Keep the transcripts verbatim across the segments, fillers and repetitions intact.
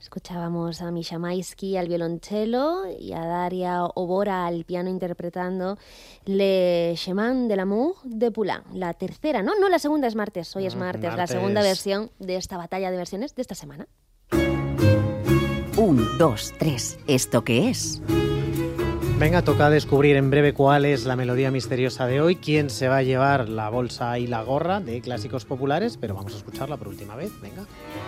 Escuchábamos a Misha Maisky al violonchelo y a Daria Obora al piano interpretando Le Chemin de l'amour de Poulain. La tercera, ¿no? No, la segunda es martes. Hoy es martes, martes. La segunda versión de esta batalla de versiones de esta semana. Un, dos, tres. ¿Esto qué es? Venga, toca descubrir en breve cuál es la melodía misteriosa de hoy, quién se va a llevar la bolsa y la gorra de clásicos populares, pero vamos a escucharla por última vez. Venga.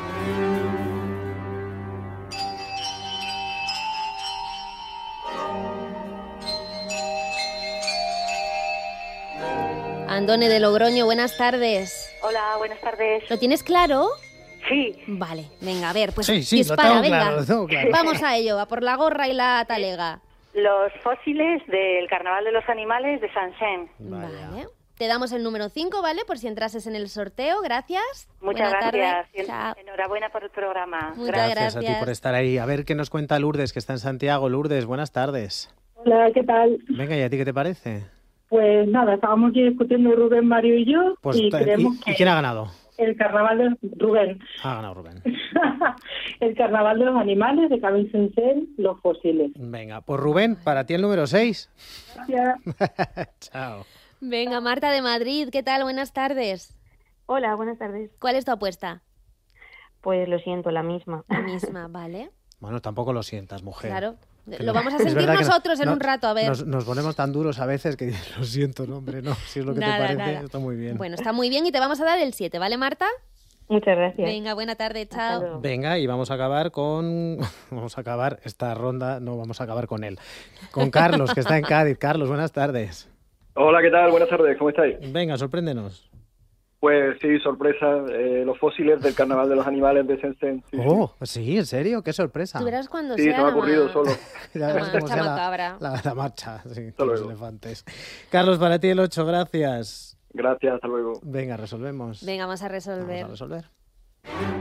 Andone de Logroño, buenas tardes. Hola, buenas tardes. ¿Lo tienes claro? Sí. Vale, venga, a ver, pues Sí, sí, dispara, lo tengo venga. claro, lo tengo claro. Vamos a ello, a por la gorra y la talega. Los fósiles del Carnaval de los Animales de Saint-Saëns. Vaya. Vale. Te damos el número cinco, ¿vale? Por si entrases en el sorteo. Gracias. Muchas Buena gracias. tarde. Chao. Enhorabuena por el programa. Muchas Gracias, gracias. a ti por estar ahí. A ver qué nos cuenta Lourdes, que está en Santiago. Lourdes, buenas tardes. Hola, ¿qué tal? Venga, ¿y a ti qué te parece? Pues nada, estábamos aquí discutiendo Rubén, Mario y yo Pues, y ¿y, creemos ¿y que quién ha ganado? el carnaval de Rubén, Ha ganado Rubén. el carnaval de los animales de Camille Saint-Saëns, los fósiles. Venga, pues Rubén, para ti el número seis. Gracias. Chao. Venga, Marta de Madrid, ¿qué tal? Buenas tardes. Hola, buenas tardes. ¿Cuál es tu apuesta? Pues lo siento, la misma. La misma, ¿vale? Bueno, tampoco lo sientas, mujer. Claro. Que Lo no- vamos a es sentir verdad que no- nosotros en no- un rato, a ver. Nos, nos ponemos tan duros a veces que lo siento, no, hombre, no. Si es lo que Nada, te parece, nada. está muy bien. Bueno, está muy bien y te vamos a dar el siete, ¿vale, Marta? Muchas gracias. Venga, buena tarde, Hasta chao. luego. Venga, y vamos a acabar con... Vamos a acabar esta ronda, no, vamos a acabar con él. Con Carlos, que está en Cádiz. Carlos, buenas tardes. Hola, ¿qué tal? Buenas tardes, ¿cómo estáis? Venga, sorpréndenos. Pues sí, sorpresa, eh, los fósiles del Carnaval de los Animales de Saint-Saëns. Sí, Oh, sí, ¿en serio? ¡Qué sorpresa! Tú verás cuando sí, sea se me ha la ocurrido ma- solo. Ya la verás cómo marcha sea la- macabra. La, la marcha, sí, Hasta con los luego. elefantes. Carlos, para ti el ocho, gracias. Gracias, hasta luego. Venga, resolvemos. Venga, vamos a resolver. Vamos a resolver.